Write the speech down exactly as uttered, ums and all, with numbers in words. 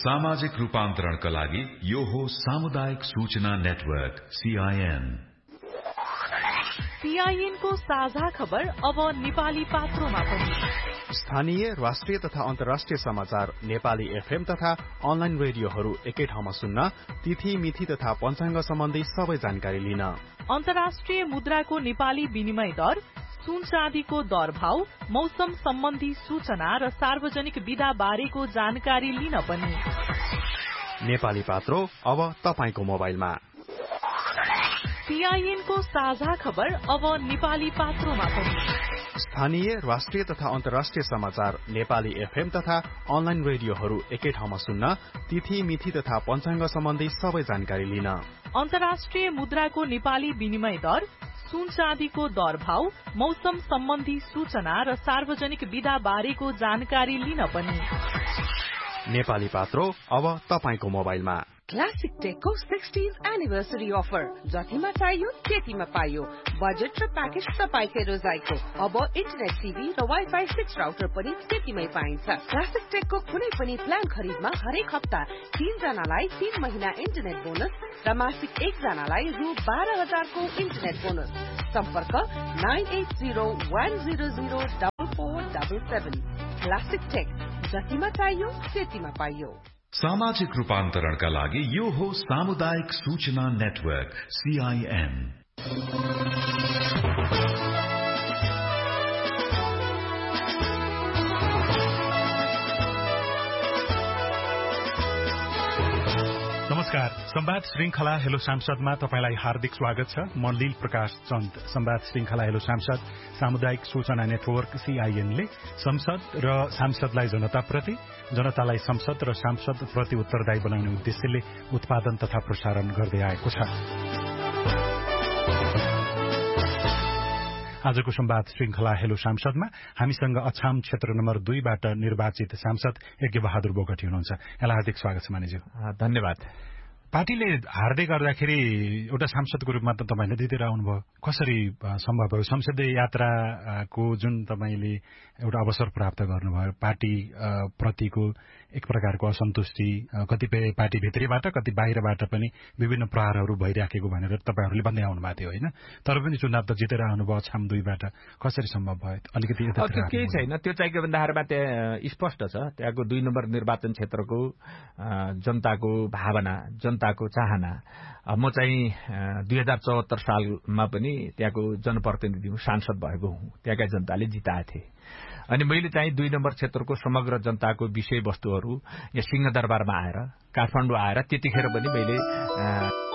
सामाजिक रूपान्तरणका लागि यो हो सामुदायिक सूचना नेटवर्क सीआईएन। सीआईएन को साझा खबर अब नेपाली पात्रोमा पनि। स्थानीय, राष्ट्रिय तथा अन्तर्राष्ट्रिय समाचार नेपाली एफएम तथा अनलाइन रेडियोहरू एकै ठाउँमा सुन्न, तिथि मिथि तथा पञ्चाङ्ग सम्बन्धी सबै जानकारी लिन। अन्तर्राष्ट्रिय मुद्राको नेपाली विनिमय दर, सुन चाँदीको दर भाव, मौसम सम्बन्धी सूचना र सार्वजनिक विधा बारेको जानकारी लिन पनि। नेपाली पात्रो अब तपाईको मोबाइलमा। सीआईएन को साझा खबर अब नेपाली पात्रोमा पनि। स्थानीय, राष्ट्रिय तथा अन्तर्राष्ट्रिय समाचार नेपाली एफएम तथा अनलाइन रेडियोहरू एकै ठाउँमा सुन्न, तिथि मिथि तथा पञ्चाङ्ग सम्बन्धी सबै जानकारी लिन। अन्तर्राष्ट्रिय मुद्राको नेपाली विनिमय दर, सुन चाँदीको दर भाव, मौसम सम्बन्धी सूचना र सार्वजनिक विधा बारेको जानकारी लिन पनि। नेपाली पात्रो अब तपाईको मोबाइलमा। क्लासिक टेकको सिक्सटीन्थ एनिभर्सरी अफर, जतिमा चाहियो त्यतिमा पाइयो। बजेट र प्याकेज तपाईँकै रोजाइको। अब इन्टरनेट टिभी र वाइफाई सिक्स राउटर पनि त्यतिमै पाइन्छ। क्लासिक टेकको कुनै पनि प्लान खरिदमा हरेक हप्ता तीन जनालाई तीन महिना इन्टरनेट बोनस र मासिक एक जनालाई रु बाह्र हजारको इन्टरनेट बोनस। सम्पर्क nine at zero one zero zero double four double seven. Classic take, जतिमा चाहियो त्यतिमा पाइयो। सामाजिक रूपान्तरणका लागि यो हो सामुदायिक सूचना नेटवर्क सीआईएन। नमस्कार, संवाद श्रृंखला हेलो सांसदमा तपाईलाई हार्दिक स्वागत छ। म लील प्रकाश चन्द। संवाद श्रृंखला हेलो सांसद सामुदायिक सूचना नेटवर्क सीआईएनले संसद र सांसदलाई जनताप्रति, जनतालाई संसद र सांसद प्रति उत्तरदायी बनाउने उद्देश्यले उत्पादन तथा प्रसारण गर्दै आएको छ। आजको संवाद श्रृंखला हेलो सांसदमा हामीसँग अछाम क्षेत्र नम्बर दुईबाट निर्वाचित सांसद यज्ञ बहादुर बोगटी हुनुहुन्छ। यहाँलाई हार्दिक स्वागत छ मानिज्यू। धन्यवाद। पार्टीले हार्दै गर्दाखेरि एउटा सांसदको रूपमा त तपाईले दिँदै आउनुभयो, कसरी सम्भव भयो? संसदीय यात्राको जुन तपाईले एउटा अवसर प्राप्त गर्नुभयो, पार्टी प्रतिको एक प्रकारको असन्तुष्टि कतिपय पार्टी भित्रैबाट कति बाहिरबाट पनि विभिन्न प्रहारहरू भइराखेको भनेर तपाईहरूले भन्दै आउनु भएको थियो, होइन? तर पनि चुनाव त जितेर आउनुभयो छाम दुईबाट, कसरी सम्भव भयो? अलिकति केही छैन, त्यो चाहिँ के भन्दाखेरिमा त्यहाँ स्पष्ट छ। त्यहाँको दुई नम्बर निर्वाचन क्षेत्रको जनताको भावना, जनताको चाहना। म चाहिँ दुई हजार चौहत्तर सालमा पनि त्यहाँको जनप्रतिनिधि हुँ, सांसद भएको हुँ। त्यहाँका जनताले जिताए थिए। अनि मैले चाहिँ दुई नम्बर क्षेत्रको समग्र जनताको विषयवस्तुहरू यहाँ सिंहदरबारमा आएर, काठमाडौँ आएर त्यतिखेर पनि मैले